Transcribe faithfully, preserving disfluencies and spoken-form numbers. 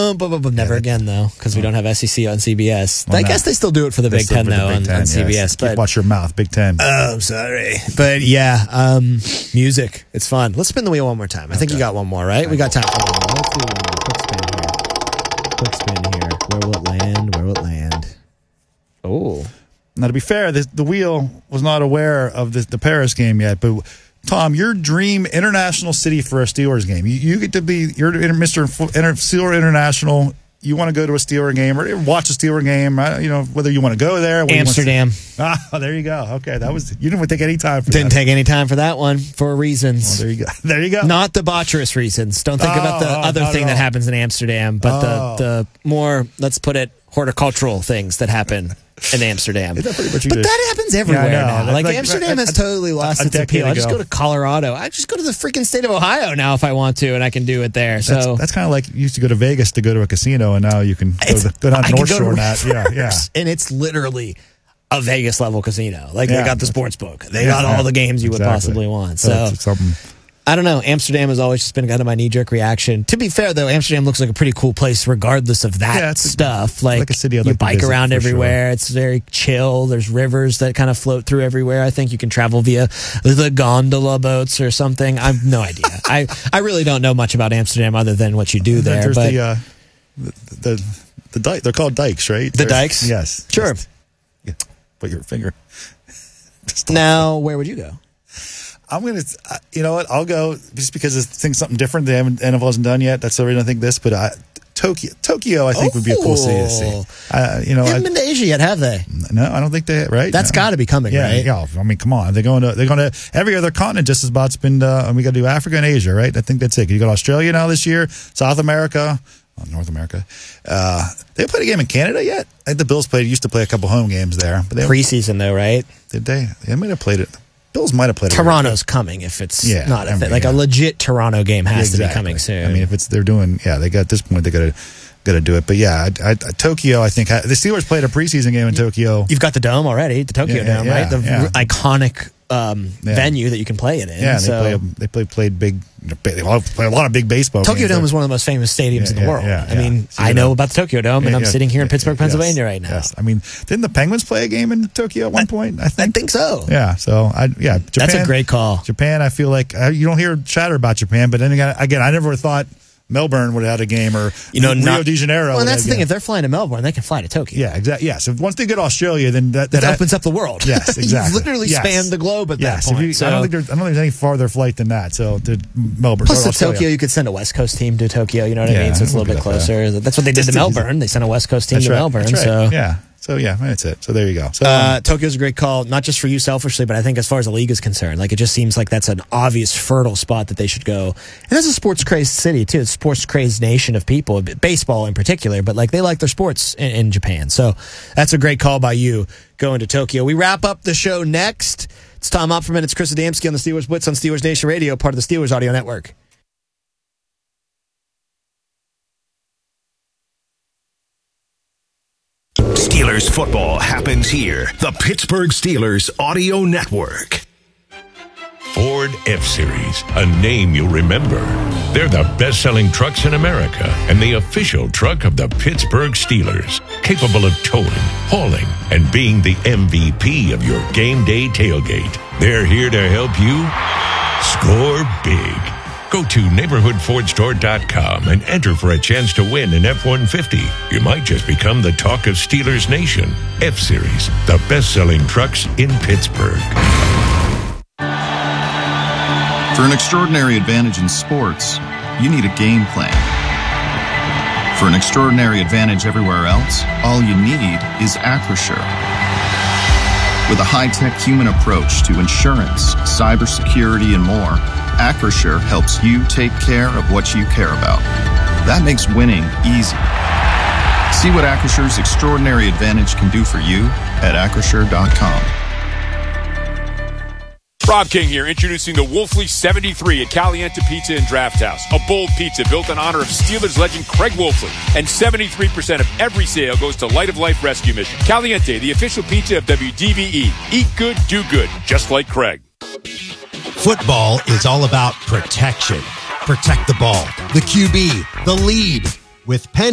boom, boom, boom, boom. Never Yeah, again, though, because we don't have S E C on C B S. Well, I no. guess they still do it for the They Big still Ten, for the though, Big on, Ten, on C B S. yes. But Keep, watch your mouth, Big Ten. Oh, I'm sorry. But yeah, um, music. It's fun. Let's spin the wheel one more time. I think Okay. you got one more, right? We got time for one more. Let's do one more. Quick spin here. Quick spin here. Where will it land? Where will it land? Oh. Now, to be fair, this, the wheel was not aware of this, the Paris game yet, but Tom, your dream international city for a Steelers game. You, you get to be, you're Mister Inter, Steeler International. You want to go to a Steeler game or watch a Steeler game, you know, whether you want to go there. Amsterdam. To, ah, there you go. Okay, that was, you didn't take any time for Didn't that. take any time for that one for reasons. Well, there you go. There you go. Not debocherous reasons. Don't think Oh, about the oh, other not thing at that all. happens in Amsterdam, but Oh. the, the more, let's put it, horticultural things that happen in Amsterdam. Is that pretty much but you that happens everywhere Yeah, I know. now. That's Like, like- Amsterdam a- has a- totally lost a its decade appeal. I just ago. go to Colorado. I just go to the freaking state of Ohio now if I want to, and I can do it there. So That's, that's kind of like you used to go to Vegas to go to a casino, and now you can go, It's- to, go down I to can North go to Shore. Now. Yeah, yeah. Rivers, and it's literally a Vegas level casino. Like Yeah. they got the sports book. They Yeah, got all yeah. the games you would Exactly. possibly want. So So it's something. I don't know. Amsterdam has always just been kind of my knee-jerk reaction. To be fair, though, Amsterdam looks like a pretty cool place regardless of that Yeah, it's a- stuff. Like, like a city I'd you like to bike visit, around for everywhere. sure. It's very chill. There's rivers that kind of float through everywhere. I think you can travel via the gondola boats or something. I have no idea. I, I really don't know much about Amsterdam other than what you do there. There's but the, uh, the the the dike. They're called dikes, right? The There's- dikes? Yes. Sure. Just- yeah. Put your finger. Just- Now, where would you go? I'm gonna. uh, You know what? I'll go just because I think something different. They haven't N F L hasn't done yet. That's the reason I think this. But I, Tokyo, Tokyo, I think would be a cool city to see. Uh, you know, They I, haven't been to Asia yet, have they? no, I don't think they. Right? That's No. got to be coming, Yeah, right? yeah. I mean, come on. They're going to they're going to every other continent just as about's been. Uh, and we got to do Africa and Asia, right? I think that's it. You got Australia now this year, South America, well, North America. Uh, they played a game in Canada yet? I think the Bills played. Used to play a couple home games there, but they Preseason, though, right? did they? They might have played it. Bills might have played it. Toronto's coming if it's Yeah, not a I mean, thing. Like yeah. a legit Toronto game has to be Exactly. coming soon. I mean, if it's they're doing, yeah, they got at this point they got to got to do it. But yeah, I, I, Tokyo, I think the Steelers played a preseason game in Tokyo. You've got the dome already, the Tokyo Yeah, Dome, yeah, right? The yeah. r- iconic um, Yeah. venue that you can play it in. Yeah, they so play. A, they play played big. They play a lot of big baseball. Tokyo games. Dome is one of the most famous stadiums Yeah, in the yeah, world. yeah, I mean, yeah. So I you know know- about the Tokyo Dome, and Yeah, I'm yeah, sitting here in yeah, Pittsburgh, yes, Pennsylvania right now. Yes, I mean, didn't the Penguins play a game in Tokyo at one point? I I think. think so. Yeah. So I yeah. Japan, That's a great call. Japan, I feel like uh, you don't hear chatter about Japan, but then again, again, I never thought Melbourne would have had a game or You know, Rio not- de Janeiro. Well, would and that's have the a thing. game. If they're flying to Melbourne, they can fly to Tokyo. Yeah, exactly. Yeah. So once they get Australia, then that, That that opens up the world. Yes, exactly. You've literally Yes. spanned the globe at Yes, that if point. you- so. I don't think there's I don't think there's any farther flight than that. So to Melbourne, Plus, or to Australia. Tokyo, you could send a West Coast team to Tokyo. You know what I Yeah, mean? So it's a it little would bit be like that. closer. That's what they did Just to to- Melbourne. They sent a West Coast team That's to right. Melbourne. That's right. So yeah. So yeah, that's it. So there you go. So Uh, Tokyo's a great call, not just for you selfishly, but I think as far as the league is concerned. Like, it just seems like that's an obvious, fertile spot that they should go. And it's a sports-crazed city, too. It's a sports-crazed nation of people, baseball in particular, but, like, they like their sports in, in Japan. So that's a great call by you going to Tokyo. We wrap up the show next. It's Tom Opferman. It's Chris Adamski on the Steelers Blitz on Steelers Nation Radio, part of the Steelers Audio Network. Steelers football happens here. The Pittsburgh Steelers Audio Network. Ford F-Series, a name you'll remember. They're the best-selling trucks in America and the official truck of the Pittsburgh Steelers, capable of towing, hauling, and being the M V P of your game day tailgate. They're here to help you score big. Go to neighborhood ford store dot com and enter for a chance to win an F one fifty. You might just become the talk of Steelers Nation. F-Series, the best-selling trucks in Pittsburgh. For an extraordinary advantage in sports, you need a game plan. For an extraordinary advantage everywhere else, all you need is Acrisure. With a high-tech human approach to insurance, cybersecurity, and more, Acrisure helps you take care of what you care about. That makes winning easy. See what Acrisure's extraordinary advantage can do for you at acrisure dot com. Rob King here, introducing the Wolfley seventy-three at Caliente Pizza and Draft House. A bold pizza built in honor of Steelers legend Craig Wolfley. And seventy-three percent of every sale goes to Light of Life Rescue Mission. Caliente, the official pizza of W D V E. Eat good, do good, just like Craig. Football is all about protection. Protect the ball, the Q B, the lead. With Penn